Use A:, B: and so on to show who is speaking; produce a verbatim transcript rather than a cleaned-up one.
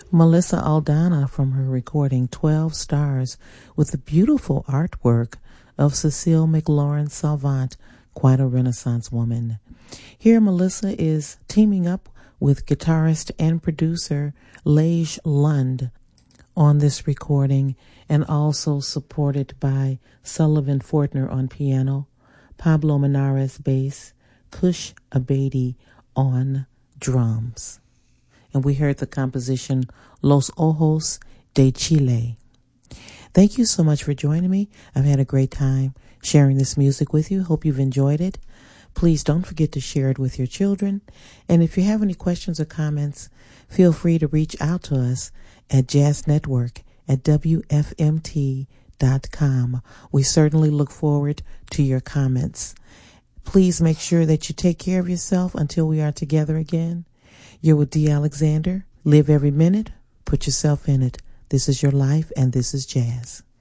A: Melissa Aldana from her recording twelve Stars with the beautiful artwork of Cecile McLaurin Salvant, quite a Renaissance woman. Here Melissa is teaming up with guitarist and producer Lage Lund on this recording, and also supported by Sullivan Fortner on piano, Pablo Menares bass, Kush Abedi on drums. And we heard the composition Los Ojos de Chile. Thank you so much for joining me. I've had a great time sharing this music with you. Hope you've enjoyed it. Please don't forget to share it with your children. And if you have any questions or comments, feel free to reach out to us at Jazz Network at W F M T dot com. We certainly look forward to your comments. Please make sure that you take care of yourself until we are together again. You're with D. Alexander. Live every minute. Put yourself in it. This is your life, and this is jazz.